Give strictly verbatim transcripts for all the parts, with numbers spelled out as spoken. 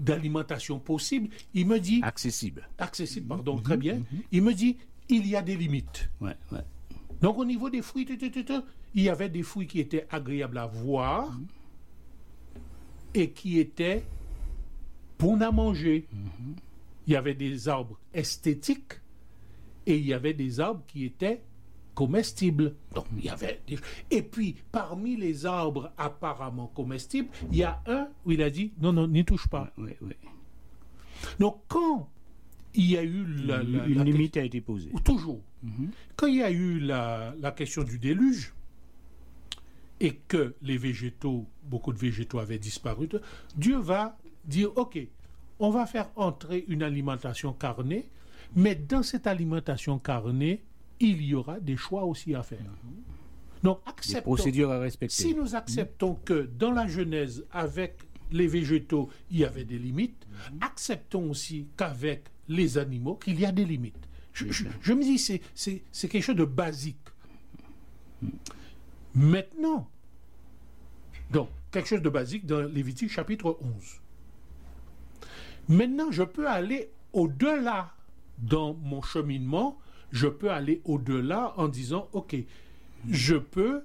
d'alimentation possible, il me dit... Accessible. Accessible, pardon, Mmh, très bien. mmh. Il me dit, il y a des limites. Ouais, ouais. Donc, au niveau des fruits, tout, tout, tout, tout, il y avait des fruits qui étaient agréables à voir mmh. et qui étaient bons à manger. Mmh. Il y avait des arbres esthétiques et il y avait des arbres qui étaient comestibles. Donc, il y avait des... Et puis, parmi les arbres apparemment comestibles, il y a un où il a dit, non, non, n'y touche pas. Oui, oui. Donc, quand il y a eu... La, la, Une la limite question... a été posée. Toujours. Mm-hmm. Quand il y a eu la, la question du déluge, et que les végétaux, beaucoup de végétaux avaient disparu, Dieu va dire, OK, on va faire entrer une alimentation carnée, mais dans cette alimentation carnée, il y aura des choix aussi à faire. Mm-hmm. Donc, acceptons, des procédures à respecter. Si nous acceptons mm-hmm. que dans la Genèse, avec les végétaux, il y avait des limites, mm-hmm. acceptons aussi qu'avec les animaux, qu'il y a des limites. Je, je, je me dis, c'est, c'est, c'est quelque chose de basique. Mm-hmm. Maintenant, donc, quelque chose de basique dans Lévitique chapitre onze. Maintenant, je peux aller au-delà dans mon cheminement, je peux aller au-delà en disant, OK, je peux,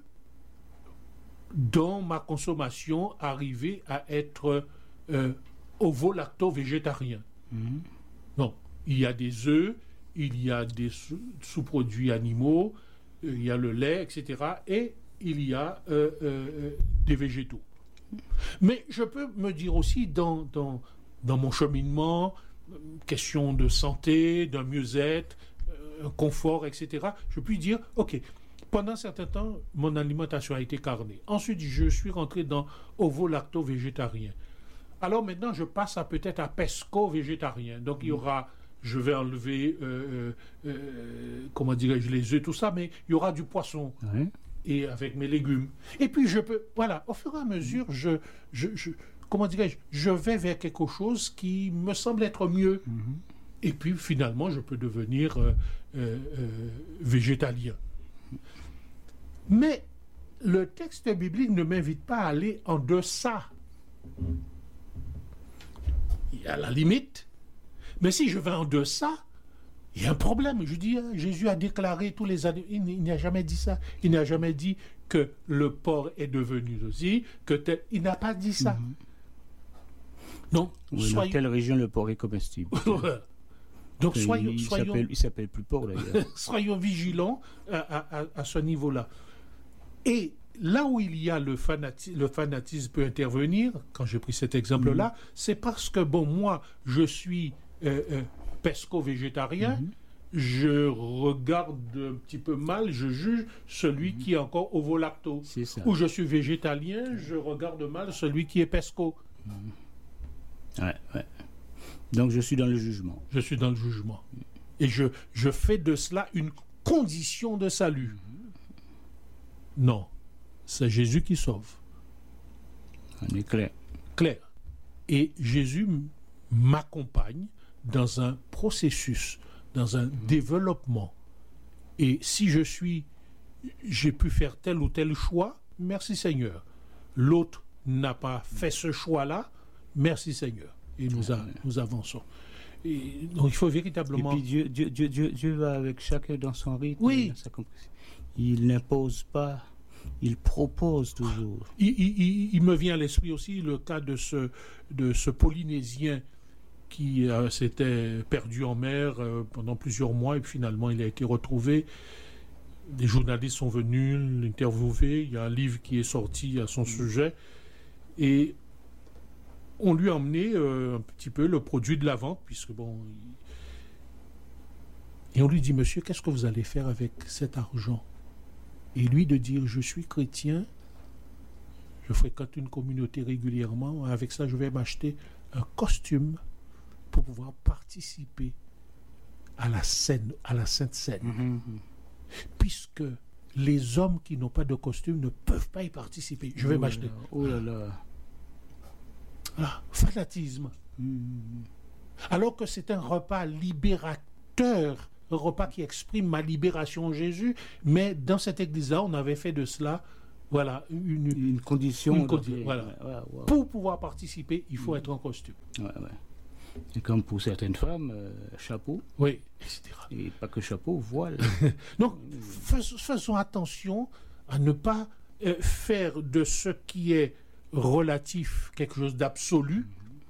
dans ma consommation, arriver à être euh, ovo-lacto-végétarien. Mm-hmm. Non, il y a des œufs, il y a des sous- sous-produits animaux, euh, il y a le lait, et cetera. Et il y a euh, euh, des végétaux. Mais je peux me dire aussi, dans, dans, dans mon cheminement, question de santé, d'un mieux-être, un confort, et cetera, je puis dire, OK, pendant un certain temps, mon alimentation a été carnée. Ensuite, je suis rentré dans ovo-lacto-végétarien. Alors maintenant, je passe à peut-être à pesco-végétarien. Donc, il y aura, je vais enlever, euh, euh, comment dirais-je, les œufs, tout ça, mais il y aura du poisson. Oui. Et avec mes légumes. Et puis, je peux, voilà, au fur et à mesure, je, je, je comment dirais-je, je vais vers quelque chose qui me semble être mieux. Mm-hmm. Et puis, finalement, je peux devenir euh, euh, euh, végétalien. Mais le texte biblique ne m'invite pas à aller en deçà. Il y a la limite. Mais si je vais en deçà, il y a un problème. Je dis, hein, Jésus a déclaré tous les années, il, il n'a jamais dit ça. Il n'a jamais dit que le porc est devenu aussi, que tel, il n'a pas dit ça. Mm-hmm. Donc, oui, soyons... dans quelle région le porc est comestible? Donc, soyons, il, soyons, s'appelle, il s'appelle plus porc d'ailleurs. Soyons vigilants à, à, à ce niveau-là. Et là où il y a le fanatisme, le fanatisme peut intervenir, quand j'ai pris cet exemple-là, mmh. c'est parce que, bon, moi, je suis euh, euh, pesco-végétarien, mmh. je regarde un petit peu mal, je juge celui mmh. qui est encore ovo-lacto. C'est ça. Ou je suis végétalien, je regarde mal celui qui est pesco. Mmh. Ouais, ouais. Donc je suis dans le jugement. Je suis dans le jugement. Et je, je fais de cela une condition de salut. Non, c'est Jésus qui sauve. On est clair. Clair. Et Jésus m'accompagne dans un processus, dans un mmh. développement. Et si je suis, j'ai pu faire tel ou tel choix, merci Seigneur. L'autre n'a pas fait ce choix-là, merci Seigneur. Et nous, a, nous avançons. Et donc il faut véritablement... Et puis Dieu, Dieu, Dieu, Dieu, Dieu va avec chacun dans son rythme. Oui. Dans sa il n'impose pas, il propose toujours. Il, il, il, il me vient à l'esprit aussi le cas de ce, de ce Polynésien qui euh, s'était perdu en mer euh, pendant plusieurs mois et puis finalement il a été retrouvé. Des journalistes sont venus l'interviewer. Il y a un livre qui est sorti à son mmh. sujet. Et on lui a emmené euh, un petit peu le produit de la vente, puisque bon... Il... Et on lui dit, monsieur, qu'est-ce que vous allez faire avec cet argent? Et lui de dire, je suis chrétien, je fréquente une communauté régulièrement, avec ça je vais m'acheter un costume pour pouvoir participer à la scène, à la Sainte Seine. Mm-hmm. Puisque les hommes qui n'ont pas de costume ne peuvent pas y participer. Je vais oh m'acheter. Là, oh là là. Ah, fanatisme. Mmh. Alors que c'est un repas libérateur, un repas qui exprime ma libération en Jésus, mais dans cette église-là, on avait fait de cela voilà, une, Une condition. une condi- de- voilà. ouais, ouais, ouais. Pour pouvoir participer, il faut être en costume. Ouais, ouais. Et comme pour certaines femmes, euh, chapeau, Oui, et cetera. et pas que chapeau, voile. Donc, fais- faisons attention à ne pas euh, faire de ce qui est relatif quelque chose d'absolu,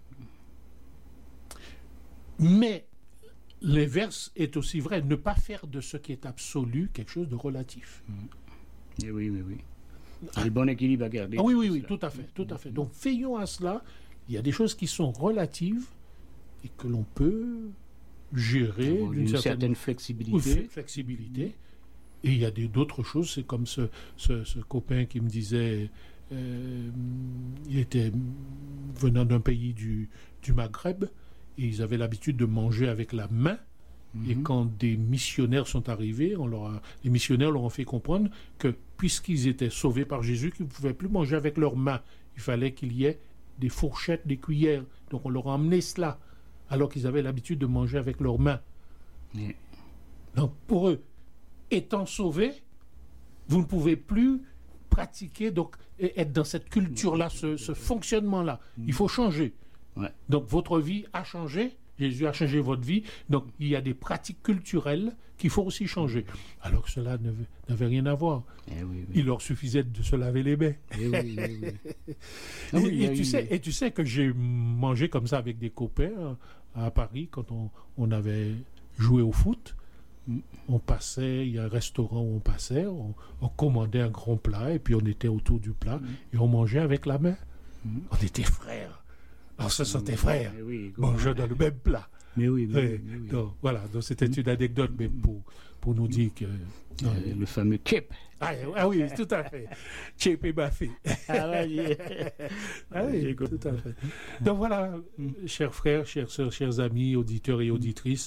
mais l'inverse est aussi vrai, ne pas faire de ce qui est absolu quelque chose de relatif. Et oui, oui, oui. C'est le bon équilibre à garder. Ah oui, oui, oui, Cela. tout à fait, tout à fait. Donc, veillons à cela. Il y a des choses qui sont relatives et que l'on peut gérer Avoir d'une une certaine, certaine oui, flexibilité. flexibilité. Et il y a des- d'autres choses, c'est comme ce, ce, ce copain qui me disait, euh, il était venant d'un pays du, du Maghreb, et ils avaient l'habitude de manger avec la main. Et Mhm. quand des missionnaires sont arrivés, on leur a- les missionnaires leur ont fait comprendre que puisqu'ils étaient sauvés par Jésus, qu'ils ne pouvaient plus manger avec leurs mains. Il fallait qu'il y ait des fourchettes, des cuillères. Donc on leur a emmené cela, alors qu'ils avaient l'habitude de manger avec leurs mains. Mais- Donc pour eux, étant sauvés, vous ne pouvez plus pratiquer, donc et être dans cette culture-là, ce, ce fonctionnement-là. Il faut changer. Ouais. Donc votre vie a changé, Jésus a changé votre vie, donc il y a des pratiques culturelles qu'il faut aussi changer. Alors que cela ne- n'avait rien à voir. Eh oui, oui. Il leur suffisait de se laver les mains. Eh oui, oui, oui. Et, Ah oui, et il y a tu eu- sais, et tu sais que j'ai mangé comme ça avec des copains euh, à Paris quand on, on avait joué au foot. Mm. On passait, il y a un restaurant où on passait, on, on commandait un grand plat et puis on était autour du plat et on mangeait avec la main. Mm. On était frères. On se sentait frères. Eh oui, Mangeant dans le même plat. Mais oui, mais, Oui, oui, mais oui. donc, voilà, donc c'était une anecdote, mais pour, pour nous dire que. non, Euh, le fameux kip. ah, ah oui, tout à fait. Chip et Baffy. Ah ouais, Ah oui, tout à fait. Donc voilà, chers frères, chères sœurs, chers amis, auditeurs et auditrices,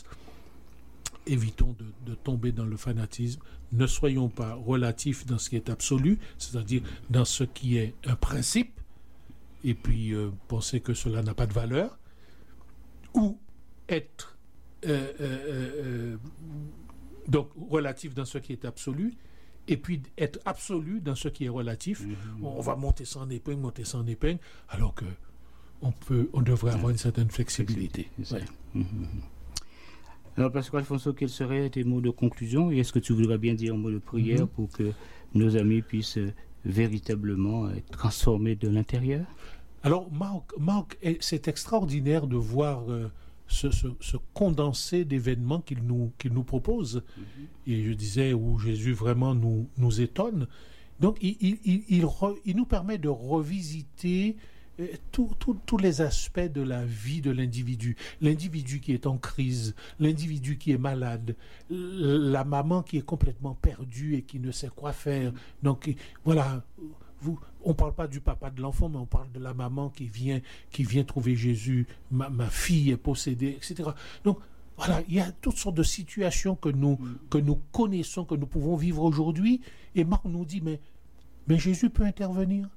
évitons de, de tomber dans le fanatisme. Ne soyons pas relatifs dans ce qui est absolu, c'est-à-dire dans ce qui est un principe, et puis euh, penser que cela n'a pas de valeur, ou être euh, euh, euh, donc relatif dans ce qui est absolu, et puis être absolu dans ce qui est relatif. Mhm. On va monter ça en épingle, monter ça en épingle, alors que on peut, on devrait avoir une certaine flexibilité. C'est ça. Ouais. Mhm. Alors, Pascal Alfonso, quels seraient tes mots de conclusion et est-ce que tu voudrais bien dire un mot de prière Mhm. pour que nos amis puissent euh, véritablement être transformés de l'intérieur? Alors, Marc, Marc, eh, c'est extraordinaire de voir euh, ce, ce- ce condensé d'événements qu'il nous, qu'il nous propose. Et je disais où Jésus vraiment nous, nous étonne. Donc, il, il, il, il re- il nous permet de revisiter euh, tous tous- tous les aspects de la vie de l'individu. L'individu qui est en crise, l'individu qui est malade, l- la maman qui est complètement perdue et qui ne sait quoi faire. Donc, et- voilà. Vous, on ne parle pas du papa de l'enfant, mais on parle de la maman qui vient, qui vient trouver Jésus. Ma, ma fille est possédée, et cetera. Donc, voilà, il y a toutes sortes de situations que nous, que nous connaissons, que nous pouvons vivre aujourd'hui. Et Marc nous dit, mais, mais Jésus peut intervenir.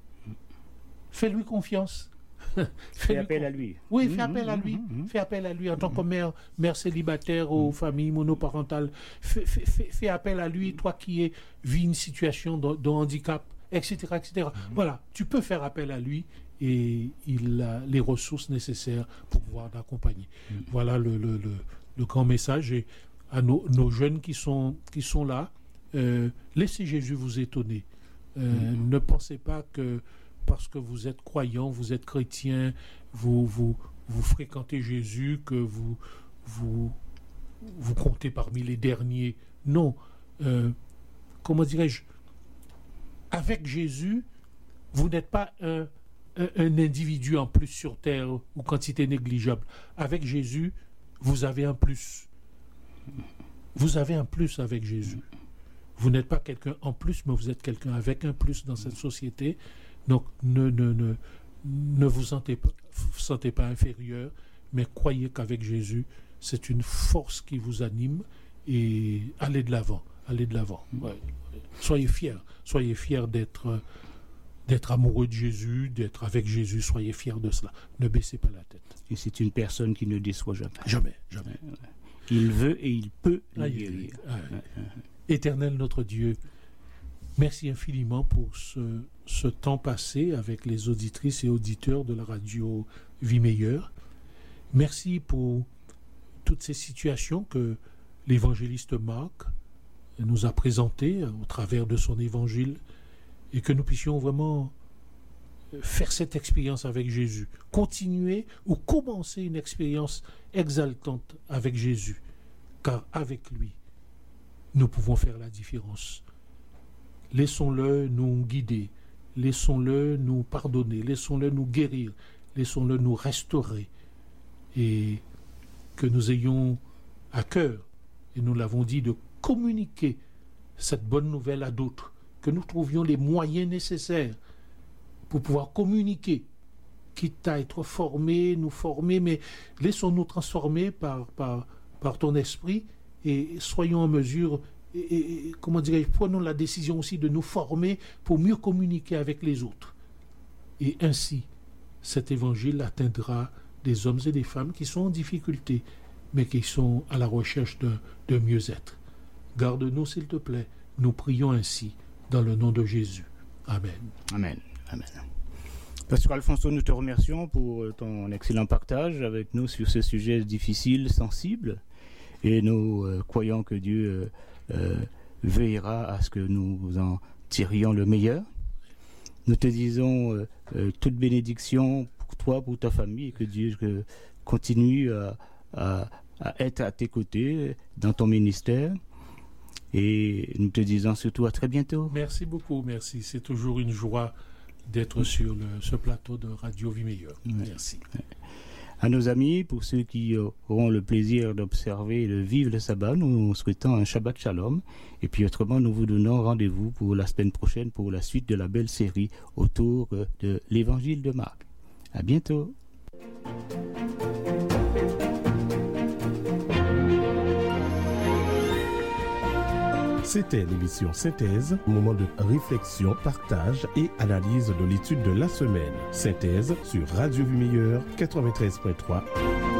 Fais-lui confiance. Fais Fais-lui appel con- à lui. Oui, Mhm, fais appel à mhm, lui. mhm. Fais appel à lui en tant que mère, mère célibataire aux familles monoparentales. Fais, fais- fais- fais appel à lui, toi qui es, vis une situation de, de handicap, et cetera, et cetera. Voilà, tu peux faire appel à lui et il a les ressources nécessaires pour pouvoir t'accompagner. Voilà le, le, le, le grand message. Et à nos, nos jeunes qui sont, qui sont là, euh, laissez Jésus vous étonner. Euh, Ne pensez pas que parce que vous êtes croyant, vous êtes chrétien, vous, vous, vous fréquentez Jésus, que vous, vous, vous comptez parmi les derniers. Non. Euh, comment dirais-je? Avec Jésus, vous n'êtes pas un, un, un individu en plus sur terre ou quantité négligeable. Avec Jésus, vous avez un plus. Vous avez un plus avec Jésus. Vous n'êtes pas quelqu'un en plus, mais vous êtes quelqu'un avec un plus dans cette société. Donc, ne, ne, ne, ne vous sentez pas, vous sentez pas inférieur, mais croyez qu'avec Jésus, c'est une force qui vous anime et allez de l'avant. Allez de l'avant. Ouais. Soyez fiers. Soyez fiers d'être, d'être amoureux de Jésus, d'être avec Jésus. Soyez fiers de cela. Ne baissez pas la tête. Et c'est une personne qui ne déçoit jamais. Jamais, jamais. Il veut et il peut nous Aïe, guérir. aïe, aïe. Éternel notre Dieu, Merci infiniment pour ce, ce temps passé avec les auditrices et auditeurs de la radio Vie Meilleure. Merci pour toutes ces situations que l'évangéliste Marc nous a présentées au travers de son évangile et que nous puissions vraiment faire cette expérience avec Jésus, continuer ou commencer une expérience exaltante avec Jésus, car avec lui, nous pouvons faire la différence. Laissons-le nous guider, laissons-le nous pardonner, laissons-le nous guérir, laissons-le nous restaurer et que nous ayons à cœur, et nous l'avons dit, de communiquer cette bonne nouvelle à d'autres, que nous trouvions les moyens nécessaires pour pouvoir communiquer, quitte à être formés, nous former, mais laissons-nous transformer par, par, par ton esprit et soyons en mesure, et, et, comment dirais-je, prenons la décision aussi de nous former pour mieux communiquer avec les autres. Et ainsi, cet évangile atteindra des hommes et des femmes qui sont en difficulté, mais qui sont à la recherche de, de mieux-être. Garde-nous, s'il te plaît. Nous prions ainsi, dans le nom de Jésus. Amen. Amen. Amen. Pasteur Alfonso, nous te remercions pour ton excellent partage avec nous sur ce sujet difficile, sensible, et nous euh, croyons que Dieu euh, euh, veillera à ce que nous en tirions le meilleur. Nous te disons euh, euh, toute bénédiction pour toi, pour ta famille, et que Dieu euh, continue à, à, à être à tes côtés dans ton ministère. Et nous te disons surtout à très bientôt. Merci beaucoup, merci. C'est toujours une joie d'être sur le, ce plateau de Radio Vie Meilleure. Ouais. Merci. Ouais. À nos amis, pour ceux qui auront le plaisir d'observer et de vivre le sabbat, nous souhaitons un Shabbat Shalom. Et puis autrement, nous vous donnons rendez-vous pour la semaine prochaine pour la suite de la belle série autour de l'Évangile de Marc. À bientôt. C'était l'émission Synthèse, moment de réflexion, partage et analyse de l'étude de la semaine. Synthèse sur Radio Vie Meilleure quatre-vingt-treize point trois.